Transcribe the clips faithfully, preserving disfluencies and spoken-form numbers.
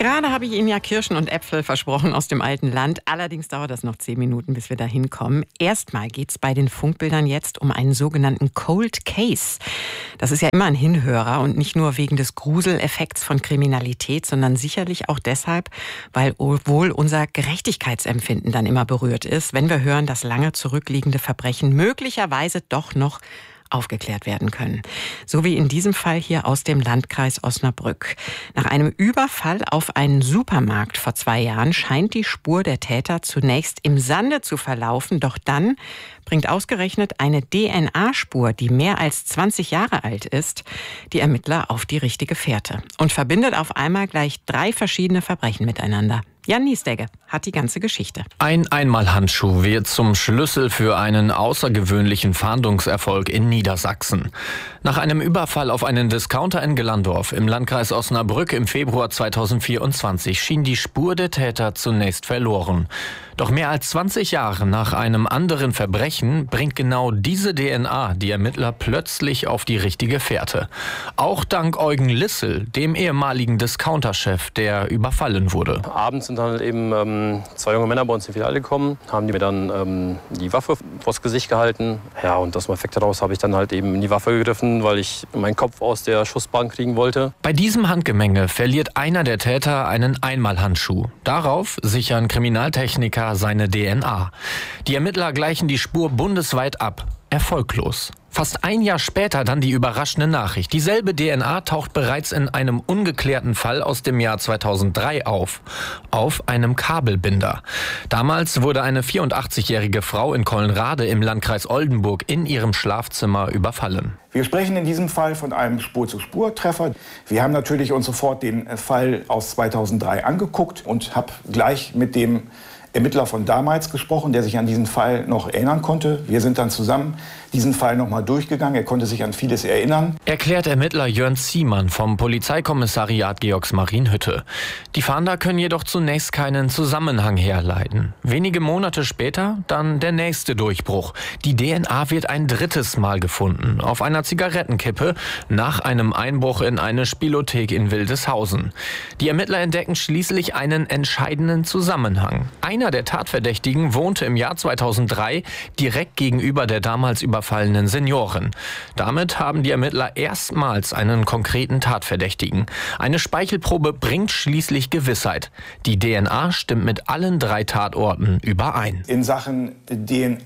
Gerade habe ich Ihnen ja Kirschen und Äpfel versprochen aus dem alten Land. Allerdings dauert das noch zehn Minuten, bis wir da hinkommen. Erstmal geht es bei den Funkbildern jetzt um einen sogenannten Cold Case. Das ist ja immer ein Hinhörer und nicht nur wegen des Gruseleffekts von Kriminalität, sondern sicherlich auch deshalb, weil wohl unser Gerechtigkeitsempfinden dann immer berührt ist, wenn wir hören, dass lange zurückliegende Verbrechen möglicherweise doch noch aufgeklärt werden können. So wie in diesem Fall hier aus dem Landkreis Osnabrück. Nach einem Überfall auf einen Supermarkt vor zwei Jahren scheint die Spur der Täter zunächst im Sande zu verlaufen, doch dann bringt ausgerechnet eine D N A-Spur, die mehr als zwanzig Jahre alt ist, die Ermittler auf die richtige Fährte und verbindet auf einmal gleich drei verschiedene Verbrechen miteinander. Jan Niesdegge hat die ganze Geschichte. Ein Einmalhandschuh wird zum Schlüssel für einen außergewöhnlichen Fahndungserfolg in Niedersachsen. Nach einem Überfall auf einen Discounter in Gelandorf im Landkreis Osnabrück im Februar zweitausendvierundzwanzig schien die Spur der Täter zunächst verloren. Doch mehr als zwanzig Jahre nach einem anderen Verbrechen bringt genau diese D N A die Ermittler plötzlich auf die richtige Fährte. Auch dank Eugen Lissel, dem ehemaligen Discounterchef, der überfallen wurde. Abends sind dann halt eben ähm, zwei junge Männer bei uns in die Filiale gekommen, haben die mir dann ähm, die Waffe vors Gesicht gehalten. Ja, und aus dem Effekt daraus habe ich dann halt eben in die Waffe gegriffen, weil ich meinen Kopf aus der Schussbahn kriegen wollte. Bei diesem Handgemenge verliert einer der Täter einen Einmalhandschuh. Darauf sichern Kriminaltechniker seine D N A. Die Ermittler gleichen die Spur bundesweit ab. Erfolglos. Fast ein Jahr später dann die überraschende Nachricht. Dieselbe D N A taucht bereits in einem ungeklärten Fall aus dem Jahr zweitausenddrei auf. Auf einem Kabelbinder. Damals wurde eine vierundachtzigjährige Frau in Collenrade im Landkreis Oldenburg in ihrem Schlafzimmer überfallen. Wir sprechen in diesem Fall von einem Spur-zu-Spur-Treffer. Wir haben natürlich uns sofort den Fall aus zweitausenddrei angeguckt und habe gleich mit dem Ermittler von damals gesprochen, der sich an diesen Fall noch erinnern konnte. Wir sind dann zusammen diesen Fall noch mal durchgegangen. Er konnte sich an vieles erinnern. Erklärt Ermittler Jörn Ziemann vom Polizeikommissariat Georgsmarienhütte. Die Fahnder können jedoch zunächst keinen Zusammenhang herleiten. Wenige Monate später dann der nächste Durchbruch. Die D N A wird ein drittes Mal gefunden. Auf einer Zigarettenkippe nach einem Einbruch in eine Spielothek in Wildeshausen. Die Ermittler entdecken schließlich einen entscheidenden Zusammenhang. Einer der Tatverdächtigen wohnte im Jahr zweitausenddrei direkt gegenüber der damals überfallenen Seniorin. Damit haben die Ermittler erstmals einen konkreten Tatverdächtigen. Eine Speichelprobe bringt schließlich Gewissheit. Die D N A stimmt mit allen drei Tatorten überein. In Sachen D N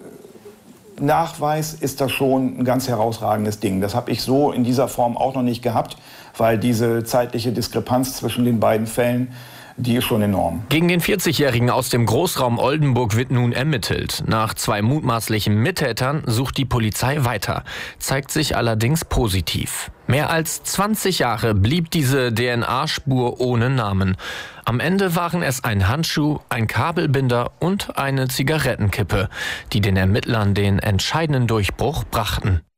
A-Nachweis ist das schon ein ganz herausragendes Ding. Das habe ich so in dieser Form auch noch nicht gehabt, weil diese zeitliche Diskrepanz zwischen den beiden Fällen, die ist schon enorm. Gegen den vierzigjährigen aus dem Großraum Oldenburg wird nun ermittelt. Nach zwei mutmaßlichen Mittätern sucht die Polizei weiter, zeigt sich allerdings positiv. Mehr als zwanzig Jahre blieb diese D N A-Spur ohne Namen. Am Ende waren es ein Handschuh, ein Kabelbinder und eine Zigarettenkippe, die den Ermittlern den entscheidenden Durchbruch brachten.